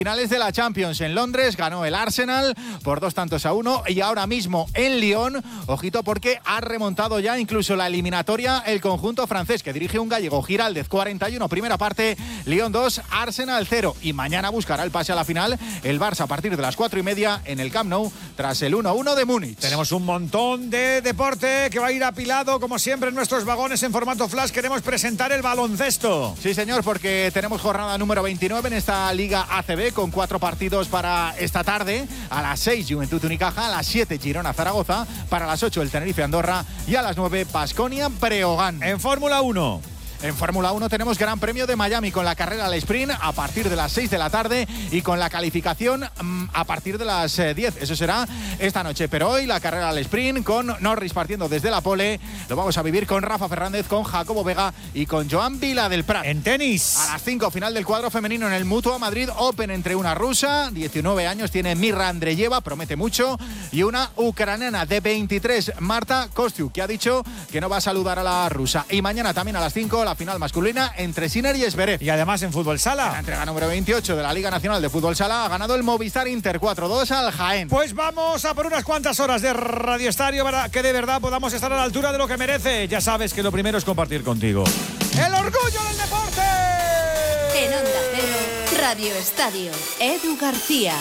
Finales de la Champions en Londres, ganó el Arsenal por 2-1 y ahora mismo en Lyon, ojito porque ha remontado ya incluso la eliminatoria el conjunto francés que dirige un gallego, Giraldez, 41, primera parte, Lyon 2, Arsenal 0 y mañana buscará el pase a la final el Barça a partir de las 4:30 en el Camp Nou tras el 1-1 de Múnich. Tenemos un montón de deporte que va a ir apilado como siempre en nuestros vagones en formato flash. Queremos presentar el baloncesto. Sí señor, porque tenemos jornada número 29 en esta Liga ACB con 4 partidos para esta tarde. A las 6 Juventud Unicaja, a las 7 Girona Zaragoza, para las 8 el Tenerife Andorra y a las 9 Baskonia Breogán. En Fórmula 1. En Fórmula 1 tenemos Gran Premio de Miami con la carrera al sprint a partir de las 6 de la tarde y con la calificación a partir de las 10. Eso será esta noche. Pero hoy la carrera al sprint con Norris partiendo desde la pole. Lo vamos a vivir con Rafa Fernández, con Jacobo Vega y con Joan Vila del Prat. En tenis. A las 5, final del cuadro femenino en el Mutua Madrid Open entre una rusa, 19 años, tiene Mirra Andreyeva, promete mucho, y una ucraniana de 23, Marta Kostyuk, que ha dicho que no va a saludar a la rusa. Y mañana también a las 5, la final masculina entre Sinner y Zverev. Y además en fútbol sala. En la entrega número 28 de la Liga Nacional de Fútbol Sala ha ganado el Movistar Inter 4-2 al Jaén. Pues vamos a por unas cuantas horas de Radio Estadio para que de verdad podamos estar a la altura de lo que merece. Ya sabes que lo primero es compartir contigo el orgullo del deporte. En Onda Cero, Radio Estadio, Edu García.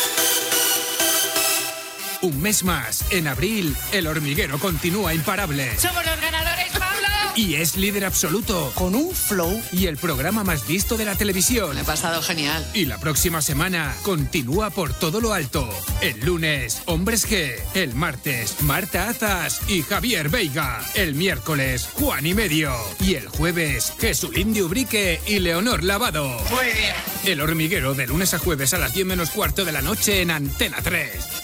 Un mes más, en abril, El Hormiguero continúa imparable. ¡Somos los ganadores, Pablo! Y es líder absoluto. Con un flow. Y el programa más visto de la televisión. Me he pasado genial. Y la próxima semana continúa por todo lo alto. El lunes, Hombres G. El martes, Marta Azas y Javier Veiga. El miércoles, Juan y Medio. Y el jueves, Jesulín de Ubrique y Leonor Lavado. Muy bien. El Hormiguero, de lunes a jueves a las 10 menos cuarto de la noche en Antena 3.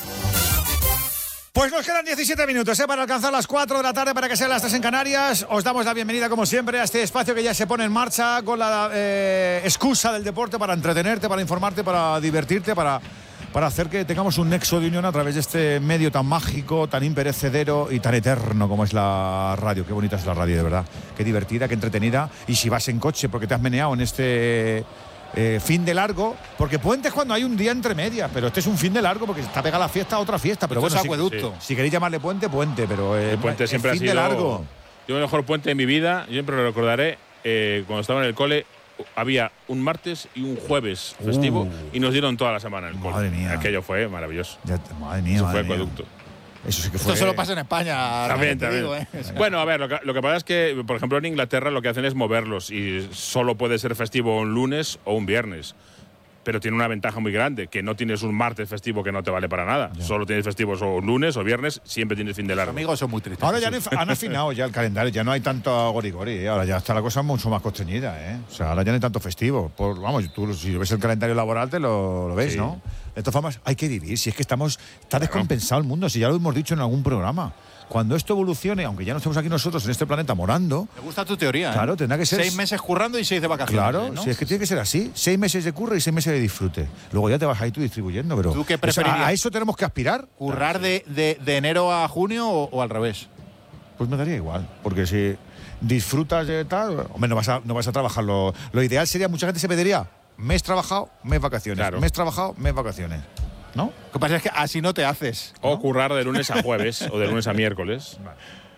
Pues nos quedan 17 minutos para alcanzar las 4 de la tarde para que sean las 3 en Canarias. Os damos la bienvenida, como siempre, a este espacio que ya se pone en marcha con la excusa del deporte para entretenerte, para informarte, para divertirte, para hacer que tengamos un nexo de unión a través de este medio tan mágico, tan imperecedero y tan eterno como es la radio. Qué bonita es la radio, de verdad. Qué divertida, qué entretenida. Y si vas en coche porque te has meneado en este fin de largo, porque puente es cuando hay un día entre medias, pero este es un fin de largo porque está pegada la fiesta a otra fiesta. Pero esto bueno, es acueducto. Si queréis llamarle puente, pero el puente siempre fin ha sido de largo. Yo el mejor puente de mi vida, yo siempre lo recordaré, cuando estaba en el cole. Había un martes y un jueves festivo y nos dieron toda la semana en el cole. Madre mía. Aquello fue maravilloso. Madre mía. Eso fue acueducto. Eso sí que fue. Esto solo pasa en España. También. Digo, Bueno, a ver, lo que pasa es que, por ejemplo, en Inglaterra lo que hacen es moverlos y solo puede ser festivo un lunes o un viernes. Pero tiene una ventaja muy grande, que no tienes un martes festivo que no te vale para nada. Ya. Solo tienes festivos o lunes o viernes, siempre tienes fin de largo. Los amigos son muy tristes. Ahora ya han afinado ya el calendario, ya no hay tanto gori-gori, ahora ya está la cosa mucho más constreñida, O sea, ahora ya no hay tanto festivo. Vamos, tú si ves el calendario laboral te lo ves, sí. ¿No? De todas formas, hay que vivir, si es que está descompensado el mundo, si ya lo hemos dicho en algún programa. Cuando esto evolucione, aunque ya no estemos aquí nosotros en este planeta morando. Me gusta tu teoría. Claro, tendrá que ser 6 meses currando y 6 de vacaciones. Claro, ¿no? Si es que tiene que ser así. 6 meses de curro y 6 meses de disfrute. Luego ya te vas ahí tú distribuyendo, pero. ¿Tú qué preferirías? ¿A eso tenemos que aspirar? ¿Currar de enero a junio o al revés? Pues me daría igual, porque si disfrutas de tal, hombre, no vas a trabajar. Lo ideal sería, mucha gente se pediría mes trabajado, mes vacaciones. Claro. Mes trabajado, mes vacaciones. ¿No? Lo que pasa es que así no te haces. O currar de lunes a jueves o de lunes a miércoles. Vale.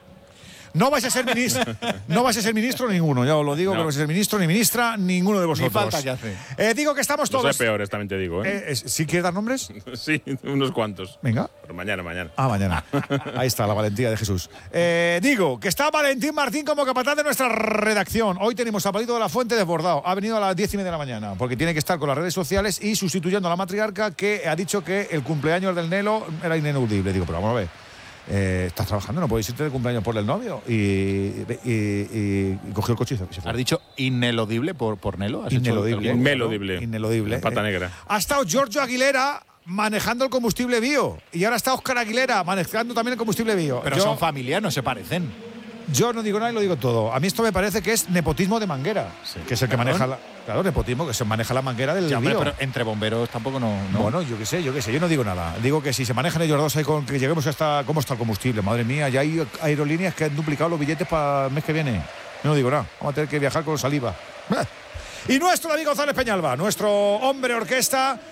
No vais a ser ministro, no vais a ser ministro ninguno, ya os lo digo, no vais a ser ministro ni ministra ninguno de vosotros. Ni falta que hace. Digo que estamos todos. No soy peores, también te digo, ¿Sí quieres dar nombres? Sí, unos cuantos. Venga. Pero mañana. Mañana. Ahí está la valentía de Jesús. Digo que está Valentín Martín como capataz de nuestra redacción. Hoy tenemos a Palito de la Fuente desbordado. Ha venido a las 10:30 de la mañana porque tiene que estar con las redes sociales y sustituyendo a la matriarca que ha dicho que el cumpleaños del Nelo era ineludible. Digo, pero vamos a ver. Estás trabajando, no puedes irte de cumpleaños por el novio y cogió el coche y se fue. ¿Has dicho ineludible por Nelo? Ineludible. Pata negra. Ha estado Giorgio Aguilera manejando el combustible bio y ahora está Óscar Aguilera manejando también el combustible bio. Pero son familias, no se parecen. Yo no digo nada y lo digo todo. A mí esto me parece que es nepotismo de manguera, que es el que maneja claro, nepotismo, que se maneja la manguera del bio. Pero entre bomberos tampoco no. Bueno, yo qué sé, yo no digo nada. Digo que si se manejan ellos dos ahí con que lleguemos hasta cómo está el combustible, madre mía, ya hay aerolíneas que han duplicado los billetes para el mes que viene. Yo no digo nada, vamos a tener que viajar con saliva. Y nuestro David González Peñalba, nuestro hombre orquesta,